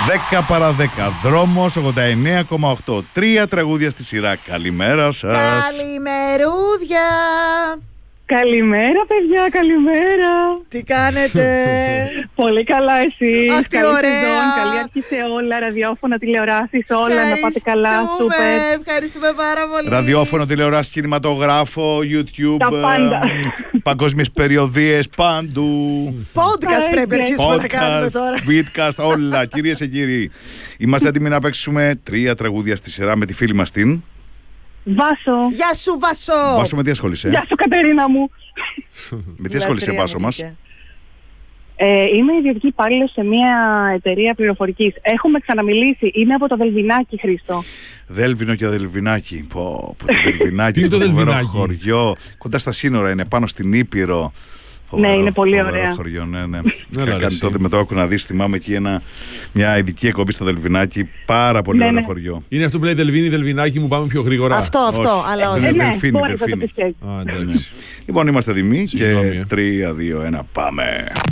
10 παρά 10, δρόμος 89,8. 3 τραγούδια στη σειρά. Καλημέρα σας. Καλημερούδια. Καλημέρα, παιδιά, καλημέρα. Τι κάνετε? Πολύ καλά, εσείς? Αχ, τι ωραία. Καλή αρχή σε όλα, ραδιόφωνα, τηλεοράσεις, όλα, να πάτε καλά, σούπερ. Ευχαριστούμε πάρα πολύ. Ραδιόφωνο, τηλεοράση, κινηματογράφο, YouTube, Τα πάντα. παγκόσμιες περιοδίες, παντού. Podcast πρέπει να αρχίσουμε να κάνουμε τώρα. Beatcast, όλα, κυρίες και κύριοι. Είμαστε έτοιμοι να παίξουμε 3 τραγούδια στη σειρά με τη φίλη μας την Βάσο. Γεια σου, Βάσο. Βάσο, με τι ασχολείσαι? Γεια σου, Κατερίνα μου. Με τι ασχολείσαι, Βάσο μας? Είμαι ιδιωτική υπάλληλος σε μια εταιρεία πληροφορικής. Έχουμε ξαναμιλήσει. Είμαι από το Δελβινάκι, Χρήστο. Δέλβινο και Δελβινάκι. Πω, το Δελβινάκι, Τι το είναι το φοβερό Δελβινάκι? χωριό. Κοντά στα σύνορα είναι, πάνω στην Ήπειρο. Ναι, είναι πολύ φοβερό ωραία. χωριό, ναι. Έλα, Είχα ρε, κάνει εσύ. τότε με το Άκου να δεις, θυμάμαι εκεί μια ειδική εκπομπή στο Δελβινάκι. Πάρα πολύ Ναι, ωραίο ναι. χωριό. Είναι αυτό που λέει Δελβίνη, Δελβινάκι μου, πάμε πιο γρήγορα. Αυτό, αλλά όχι. Ναι, Ναι, Δελφίνη, μπορείς να το Δελφίνη. πεις και έτσι. Α, εντάξει. Λοιπόν, είμαστε έτοιμοι και Συγγνώμη, 3, 2, 1, πάμε.